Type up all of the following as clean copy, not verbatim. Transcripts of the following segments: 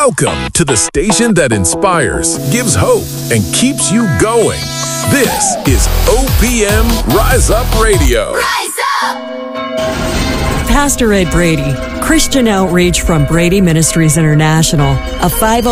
Welcome to the station that inspires, gives hope, and keeps you going. This is OPM Rise Up Radio. Rise up! Pastor Ed Brady, Christian Outreach from Brady Ministries International, a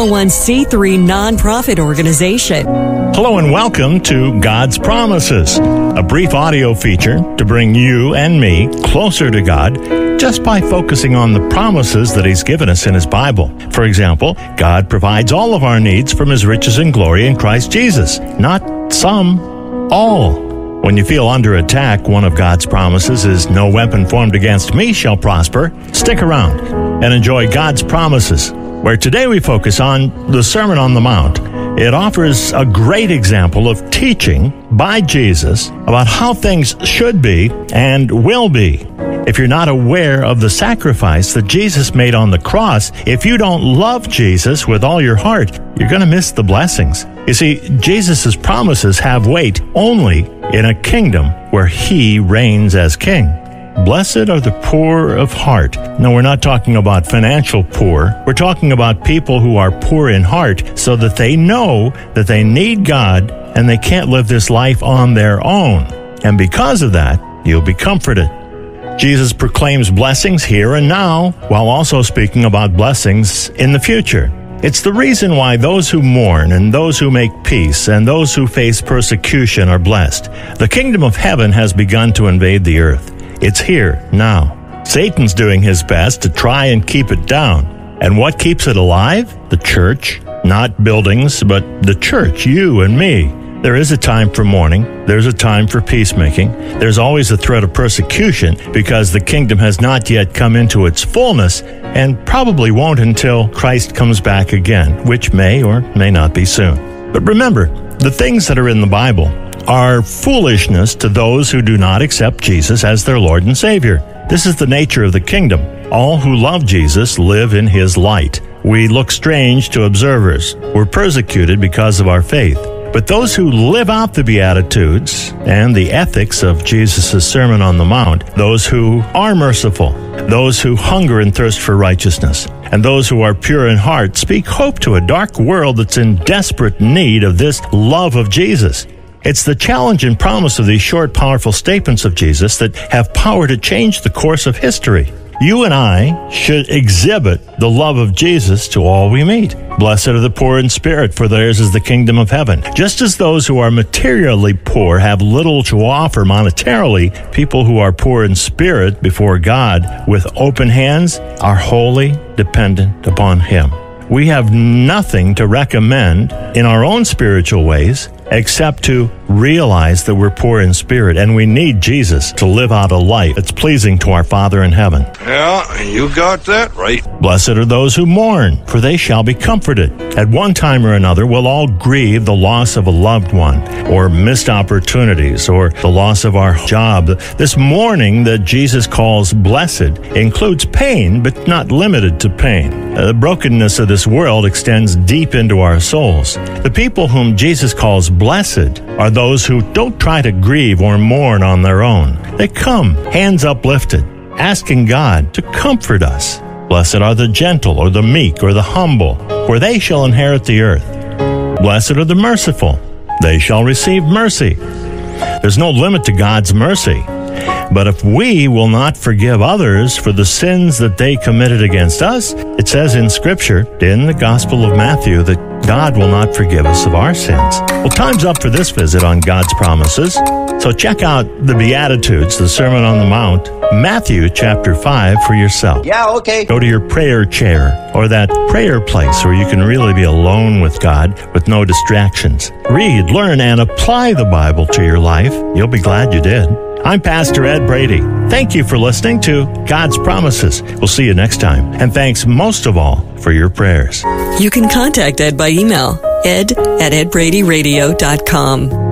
501c3 nonprofit organization. Hello and welcome to God's Promises, a brief audio feature to bring you and me closer to God just by focusing on the promises that He's given us in His Bible. For example, God provides all of our needs from His riches and glory in Christ Jesus. Not some, all. When you feel under attack, one of God's promises is, "No weapon formed against me shall prosper." Stick around and enjoy God's Promises, where today we focus on the Sermon on the Mount. It offers a great example of teaching by Jesus about how things should be and will be. If you're not aware of the sacrifice that Jesus made on the cross, if you don't love Jesus with all your heart, you're going to miss the blessings. You see, Jesus' promises have weight only in a kingdom where He reigns as King. Blessed are the poor of heart. No, we're not talking about financial poor. We're talking about people who are poor in heart so that they know that they need God and they can't live this life on their own. And because of that, you'll be comforted. Jesus proclaims blessings here and now while also speaking about blessings in the future. It's the reason why those who mourn and those who make peace and those who face persecution are blessed. The kingdom of heaven has begun to invade the earth. It's here now. Satan's doing his best to try and keep it down. And what keeps it alive? The church. Not buildings, but the church, you and me. There is a time for mourning. There's a time for peacemaking. There's always a threat of persecution because the kingdom has not yet come into its fullness and probably won't until Christ comes back again, which may or may not be soon. But remember, the things that are in the Bible are foolishness to those who do not accept Jesus as their Lord and Savior. This is the nature of the kingdom. All who love Jesus live in His light. We look strange to observers. We're persecuted because of our faith. But those who live out the Beatitudes and the ethics of Jesus' Sermon on the Mount, those who are merciful, those who hunger and thirst for righteousness, and those who are pure in heart, speak hope to a dark world that's in desperate need of this love of Jesus. It's the challenge and promise of these short, powerful statements of Jesus that have power to change the course of history. You and I should exhibit the love of Jesus to all we meet. Blessed are the poor in spirit, for theirs is the kingdom of heaven. Just as those who are materially poor have little to offer monetarily, people who are poor in spirit before God with open hands are wholly dependent upon Him. We have nothing to recommend in our own spiritual ways except to realize that we're poor in spirit and we need Jesus to live out a life that's pleasing to our Father in heaven. Yeah, you got that right. Blessed are those who mourn, for they shall be comforted. At one time or another, we'll all grieve the loss of a loved one, or missed opportunities, or the loss of our job. This mourning that Jesus calls blessed includes pain, but not limited to pain. The brokenness of this world extends deep into our souls. The people whom Jesus calls blessed are those who don't try to grieve or mourn on their own. They come, hands uplifted, asking God to comfort us. Blessed are the gentle, or the meek, or the humble, for they shall inherit the earth. Blessed are the merciful, they shall receive mercy. There's no limit to God's mercy. But if we will not forgive others for the sins that they committed against us, it says in Scripture, in the Gospel of Matthew, that God will not forgive us of our sins. Well, time's up for this visit on God's Promises. So check out the Beatitudes, the Sermon on the Mount, Matthew chapter 5 for yourself. Yeah, okay. Go to your prayer chair or that prayer place where you can really be alone with God with no distractions. Read, learn, and apply the Bible to your life. You'll be glad you did. I'm Pastor Ed Brady. Thank you for listening to God's Promises. We'll see you next time. And thanks most of all for your prayers. You can contact Ed by email, ed@edbradyradio.com.